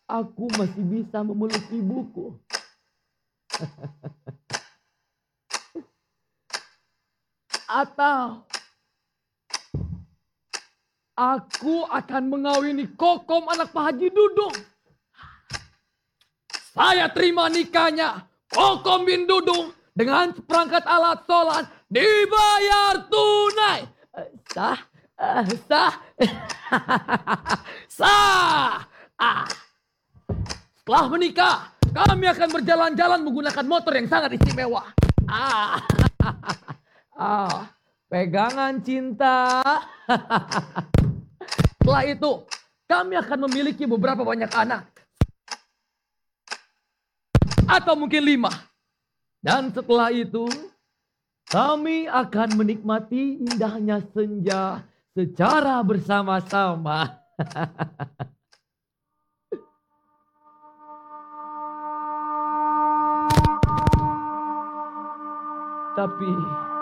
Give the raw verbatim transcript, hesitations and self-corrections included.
aku masih bisa memeluk ibuku. Atau aku akan mengawini Kokom anak Pak Haji Dudung. Saya terima nikahnya Kokom bin Dudung dengan seperangkat alat sholat dibayar tunai. Eh, Sah, eh, sah, sah. Ah, setelah menikah, kami akan berjalan-jalan menggunakan motor yang sangat istimewa. Ah, ah, pegangan cinta. Setelah itu, kami akan memiliki beberapa banyak anak. Atau mungkin lima. Dan setelah itu, kami akan menikmati indahnya senja secara bersama-sama. Tapi